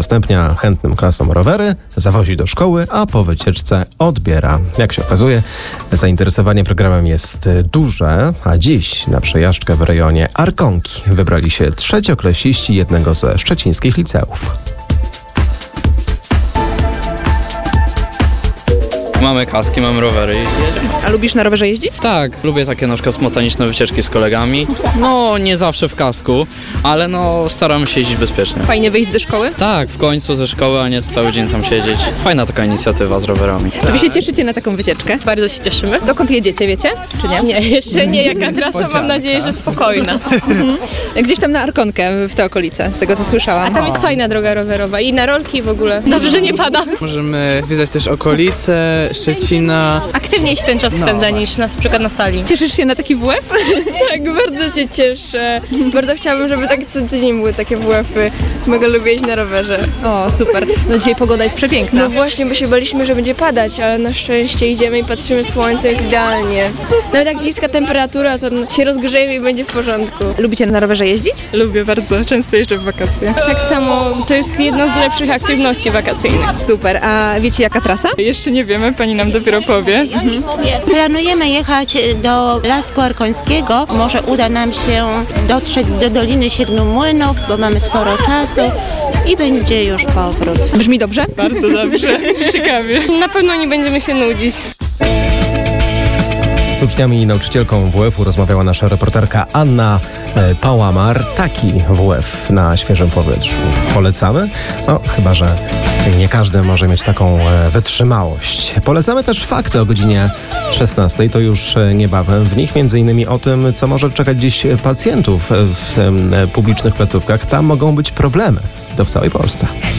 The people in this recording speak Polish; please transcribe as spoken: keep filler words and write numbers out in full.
udostępnia chętnym klasom rowery, zawozi do szkoły, a po wycieczce odbiera. Jak się okazuje, zainteresowanie programem jest duże, a dziś na przejażdżkę w rejonie Arkonki wybrali się trzecioklasiści jednego ze szczecińskich liceów. Mamy kaski, mamy rowery. A lubisz na rowerze jeździć? Tak, lubię takie na przykład spontaniczne wycieczki z kolegami. No, nie zawsze w kasku, ale no staramy się jeździć bezpiecznie. Fajnie wyjść ze szkoły? Tak, w końcu ze szkoły, a nie cały dzień tam siedzieć. Fajna taka inicjatywa z rowerami. Czy wy się cieszycie na taką wycieczkę? Bardzo się cieszymy. Dokąd jedziecie, wiecie? Czy nie? Nie, jeszcze nie. Jaka trasa, mam nadzieję, że spokojna. Mhm. Gdzieś tam na Arkonkę, w te okolice, z tego co słyszałam. A tam jest fajna droga rowerowa i na rolki w ogóle. Dobrze, że nie pada. Możemy zwiedzać też okolice Szczecina. Aktywniej się ten czas spędza niż na przykład na sali. Cieszysz się na taki W F? Tak, bardzo się cieszę. Bardzo chciałabym, żeby tak co tydzień były takie W F-y. Mega lubię jeździć na rowerze. O, super. No dzisiaj pogoda jest przepiękna. No właśnie, bo się baliśmy, że będzie padać, ale na szczęście idziemy i patrzymy, słońce jest idealnie. Nawet jak niska temperatura, to się rozgrzejemy i będzie w porządku. Lubicie na rowerze jeździć? Lubię bardzo, często jeżdżę w wakacje. Tak samo, to jest jedna z lepszych aktywności wakacyjnych. Super. A wiecie jaka trasa? Jeszcze nie wiemy, pani nam dopiero powie. Mhm. Planujemy jechać do Lasku Arkońskiego. Może uda nam się dotrzeć do Doliny Siedmiu Młynów, bo mamy sporo czasu i będzie już powrót. Brzmi dobrze? Bardzo dobrze, ciekawie. Na pewno nie będziemy się nudzić. Z uczniami i nauczycielką W F-u rozmawiała nasza reporterka Anna e, Pałamar. Taki W F na świeżym powietrzu polecamy? No, chyba że nie każdy może mieć taką e, wytrzymałość. Polecamy też fakty o godzinie szesnastej, to już e, niebawem. W nich między innymi o tym, co może czekać dziś pacjentów w e, publicznych placówkach. Tam mogą być problemy. To w całej Polsce.